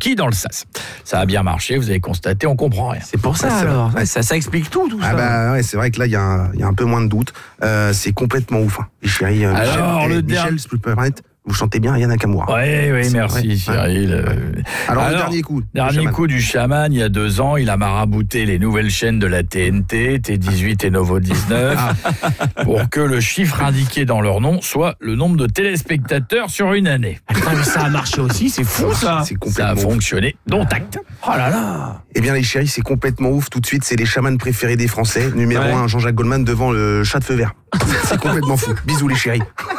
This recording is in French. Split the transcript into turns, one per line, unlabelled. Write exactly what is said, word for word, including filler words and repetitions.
ski dans le Sas. Ça a bien marché, vous avez constaté, on comprend rien.
C'est pour ça,
Ouais,
alors.
ouais.
Ça, ça explique tout, tout
Ah
ça.
bah ouais, c'est vrai que là, il y, a un- il y a un peu moins de doute. Euh, c'est complètement ouf. Hein. Les chéris, euh, Michel,
Alors,
eh,
le
Michel,
dernier-
si je peux me permettre, vous chantez bien Aya Nakamura.
Oui, oui,
C'est
merci
vrai.
Cyril.
Ouais.
Euh,
Alors, le dernier coup.
Dernier
le chaman.
coup du chaman, il y a deux ans, il a marabouté les nouvelles chaînes de la T N T, T dix-huit et Novo dix-neuf, pour que le chiffre indiqué dans leur nom soit le nombre de téléspectateurs sur une année.
Putain, mais ça a marché aussi, c'est fou ça.
C'est
Ça a
complètement ouf.
fonctionné, dont acte.
Oh là là.
Eh bien, les chéris, c'est complètement ouf. Tout de suite, c'est les chamans préférés des Français. Numéro
Ouais.
un, Jean-Jacques Goldman devant le chat de feu vert. C'est complètement fou. Bisous, les chéris.